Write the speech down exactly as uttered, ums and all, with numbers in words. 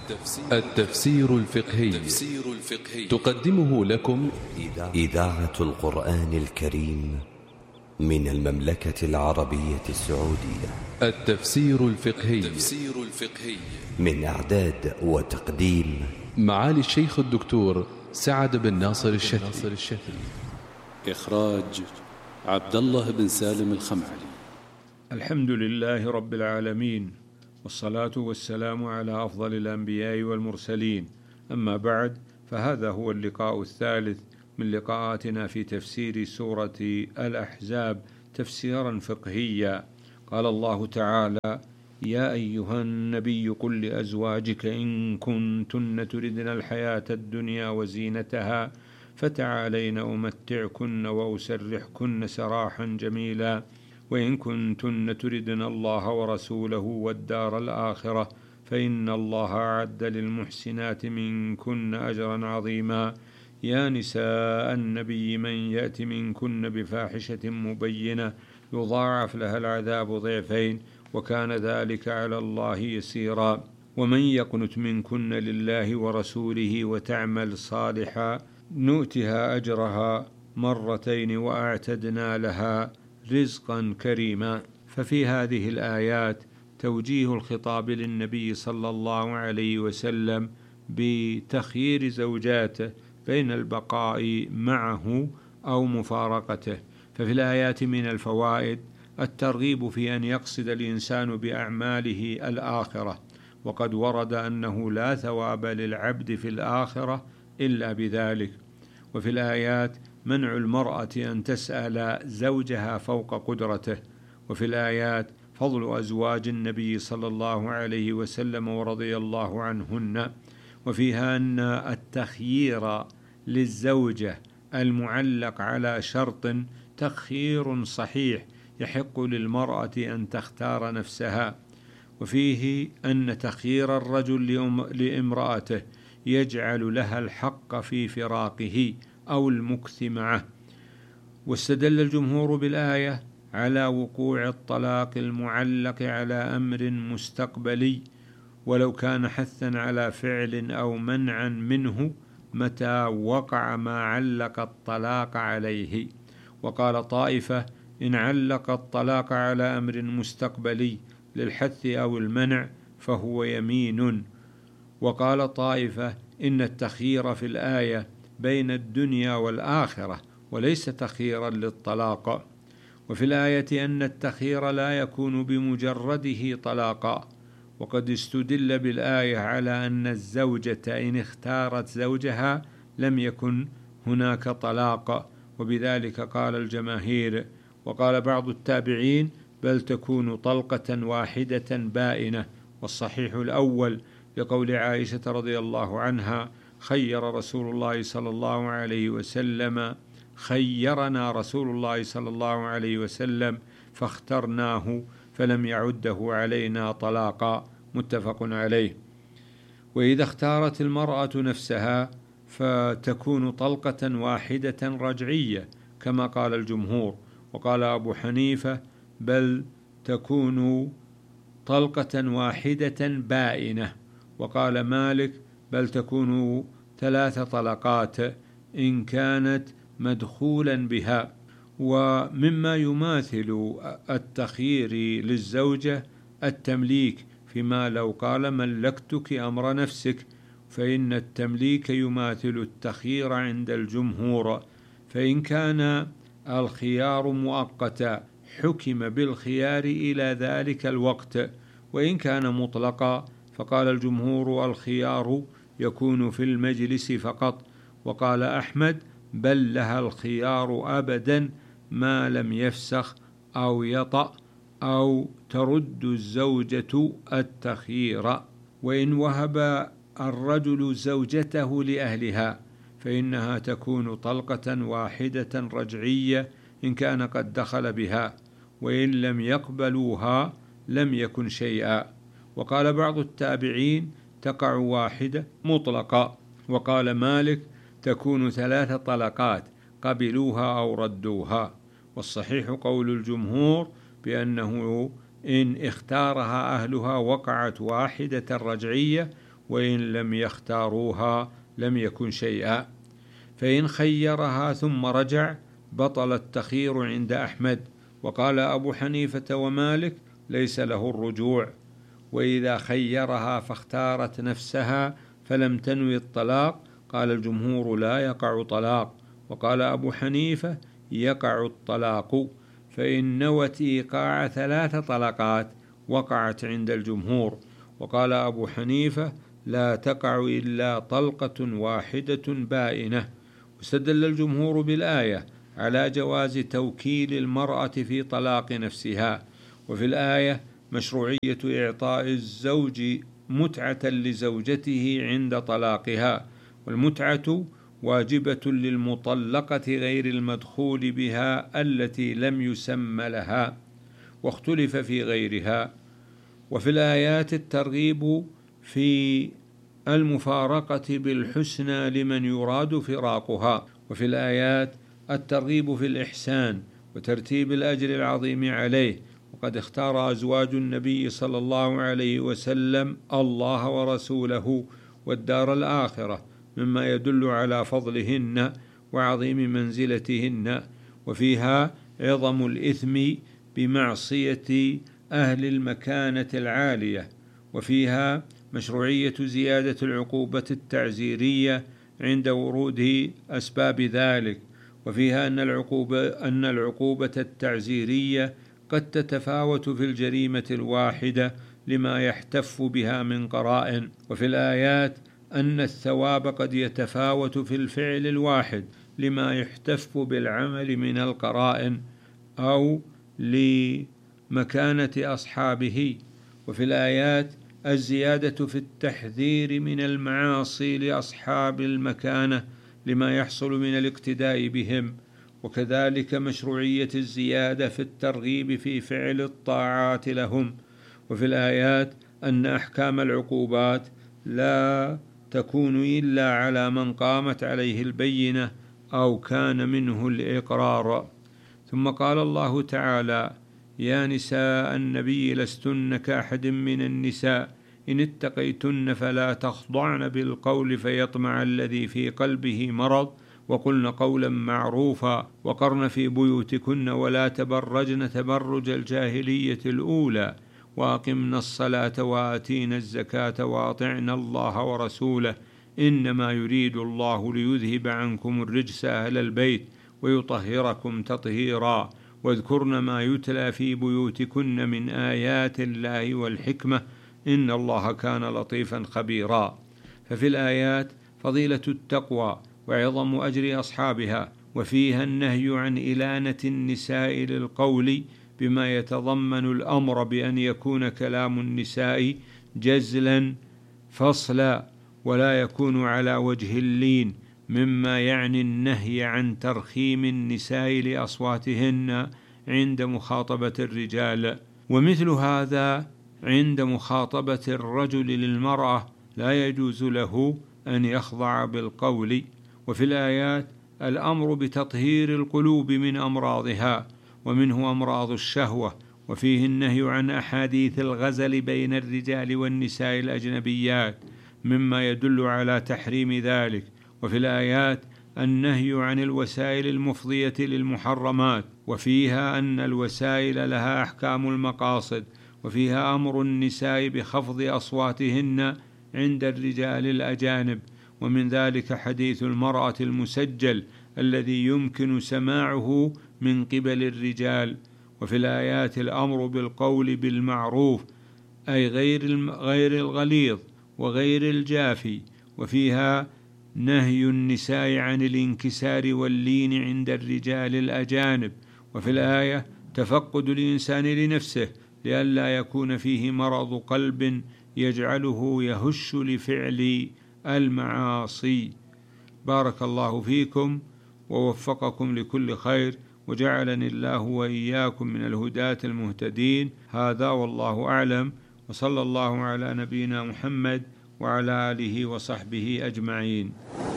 التفسير الفقهي تقدمه لكم إذاعة القرآن الكريم من المملكة العربية السعودية. التفسير الفقهي من إعداد وتقديم معالي الشيخ الدكتور سعد بن ناصر الشافعي. إخراج عبد الله بن سالم الخمعلي. الحمد لله رب العالمين، والصلاة والسلام على أفضل الأنبياء والمرسلين، أما بعد، فهذا هو اللقاء الثالث من لقاءاتنا في تفسير سورة الأحزاب تفسيرا فقهيا. قال الله تعالى: يا أيها النبي قل لأزواجك إن كنتن تردن الحياة الدنيا وزينتها فتعالين أمتعكن وأسرحكن سراحا جميلا، وإن كنتن تردن الله ورسوله والدار الآخرة فإن الله أعد للمحسنات منكن أجرا عظيما. يا نساء النبي من يأت منكن بفاحشة مبينة يضاعف لها العذاب ضعفين وكان ذلك على الله يسيرا. ومن يقنت منكن لله ورسوله وتعمل صالحا نؤتها أجرها مرتين وأعتدنا لها رزقا كريما. ففي هذه الآيات توجيه الخطاب للنبي صلى الله عليه وسلم بتخيير زوجاته بين البقاء معه أو مفارقته. ففي الآيات من الفوائد الترغيب في أن يقصد الإنسان بأعماله الآخرة، وقد ورد أنه لا ثواب للعبد في الآخرة إلا بذلك. وفي الآيات منع المرأة أن تسأل زوجها فوق قدرته. وفي الآيات فضل أزواج النبي صلى الله عليه وسلم ورضي الله عنهن. وفيها أن التخيير للزوجة المعلق على شرط تخيير صحيح يحق للمرأة أن تختار نفسها. وفيه أن تخيير الرجل لامرأته يجعل لها الحق في فراقه أو المكث معه. واستدل الجمهور بالآية على وقوع الطلاق المعلق على أمر مستقبلي ولو كان حثا على فعل أو منعا منه متى وقع ما علق الطلاق عليه. وقال طائفة: إن علق الطلاق على أمر مستقبلي للحث أو المنع فهو يمين. وقال طائفة: إن التخيير في الآية بين الدنيا والآخرة وليس تخييرا للطلاق. وفي الآية أن التخيير لا يكون بمجرده طلاقا، وقد استدل بالآية على أن الزوجة إن اختارت زوجها لم يكن هناك طلاق، وبذلك قال الجماهير. وقال بعض التابعين: بل تكون طلقة واحدة بائنة، والصحيح الأول لقول عائشة رضي الله عنها: خير رسول الله صلى الله عليه وسلم خيرنا رسول الله صلى الله عليه وسلم فاخترناه فلم يعده علينا طلاقا، متفق عليه. وإذا اختارت المرأة نفسها فتكون طلقة واحدة رجعية كما قال الجمهور. وقال أبو حنيفة: بل تكون طلقة واحدة بائنة. وقال مالك: بل تكون ثلاث طلقات إن كانت مدخولا بها. ومما يماثل التخيير للزوجة التمليك، فيما لو قال ملكتك أمر نفسك، فإن التمليك يماثل التخيير عند الجمهور. فإن كان الخيار مؤقتا حكم بالخيار إلى ذلك الوقت، وإن كان مطلقا فقال الجمهور الخيار يكون في المجلس فقط. وقال أحمد: بل لها الخيار أبدا ما لم يفسخ أو يطأ أو ترد الزوجة التخيير. وإن وهب الرجل زوجته لأهلها فإنها تكون طلقة واحدة رجعية إن كان قد دخل بها، وإن لم يقبلوها لم يكن شيئا. وقال بعض التابعين: تقع واحدة مطلقة. وقال مالك: تكون ثلاث طلقات قبلوها أو ردوها. والصحيح قول الجمهور بأنه إن اختارها أهلها وقعت واحدة رجعية، وإن لم يختاروها لم يكن شيئا. فإن خيرها ثم رجع بطل التخيير عند أحمد، وقال أبو حنيفة ومالك ليس له الرجوع. وإذا خيرها فاختارت نفسها فلم تنوي الطلاق قال الجمهور لا يقع طلاق، وقال أبو حنيفة يقع الطلاق، فإن نوت إيقاع ثلاث طلقات وقعت عند الجمهور. وقال أبو حنيفة لا تقع إلا طلقة واحدة بائنة. واستدل الجمهور بالآية على جواز توكيل المرأة في طلاق نفسها، وفي الآية مشروعية إعطاء الزوج متعة لزوجته عند طلاقها، والمتعة واجبة للمطلقة غير المدخول بها التي لم يسم لها، واختلف في غيرها. وفي الآيات الترغيب في المفارقة بالحسنى لمن يراد فراقها، وفي الآيات الترغيب في الإحسان وترتيب الأجر العظيم عليه. وقد اختار أزواج النبي صلى الله عليه وسلم الله ورسوله والدار الآخرة مما يدل على فضلهن وعظيم منزلتهن، وفيها عظم الإثم بمعصية أهل المكانة العالية، وفيها مشروعية زيادة العقوبة التعزيرية عند ورود أسباب ذلك، وفيها أن العقوبة, أن العقوبة التعزيرية قد تتفاوت في الجريمة الواحدة لما يحتف بها من قرائن. وفي الآيات أن الثواب قد يتفاوت في الفعل الواحد لما يحتف بالعمل من القرائن أو لمكانة أصحابه. وفي الآيات الزيادة في التحذير من المعاصي لأصحاب المكانة لما يحصل من الاقتداء بهم، وكذلك مشروعية الزيادة في الترغيب في فعل الطاعات لهم. وفي الآيات أن أحكام العقوبات لا تكون إلا على من قامت عليه البينة أو كان منه الإقرار. ثم قال الله تعالى: يا نساء النبي لستن كأحد من النساء إن اتقيتن فلا تخضعن بالقول فيطمع الذي في قلبه مرض وقلن قولا معروفا وقرن في بيوتكن ولا تبرجن تبرج الجاهلية الأولى وأقمنا الصلاة وآتينا الزكاة وأطعنا الله ورسوله إنما يريد الله ليذهب عنكم الرجس أهل البيت ويطهركم تطهيرا واذكرن ما يتلى في بيوتكن من آيات الله والحكمة إن الله كان لطيفا خبيرا. ففي الآيات فضيلة التقوى وعظم أجر أصحابها، وفيها النهي عن إلانة النساء للقول بما يتضمن الأمر بأن يكون كلام النساء جزلا فصلا ولا يكون على وجه اللين، مما يعني النهي عن ترخيم النساء لأصواتهن عند مخاطبة الرجال. ومثل هذا عند مخاطبة الرجل للمرأة لا يجوز له أن يخضع بالقول. وفي الآيات الأمر بتطهير القلوب من أمراضها، ومنه أمراض الشهوة، وفيه النهي عن أحاديث الغزل بين الرجال والنساء الأجنبيات مما يدل على تحريم ذلك. وفي الآيات النهي عن الوسائل المفضية للمحرمات، وفيها أن الوسائل لها أحكام المقاصد، وفيها أمر النساء بخفض أصواتهن عند الرجال الأجانب، ومن ذلك حديث المرأة المسجل الذي يمكن سماعه من قبل الرجال. وفي الآيات الأمر بالقول بالمعروف أي غير غير الغليظ وغير الجافي، وفيها نهي النساء عن الانكسار واللين عند الرجال الأجانب. وفي الآية تفقد الإنسان لنفسه لئلا يكون فيه مرض قلب يجعله يهش لفعل المعاصي. بارك الله فيكم ووفقكم لكل خير، وجعلني الله وإياكم من الهداة المهتدين. هذا والله أعلم، وصلى الله على نبينا محمد وعلى آله وصحبه أجمعين.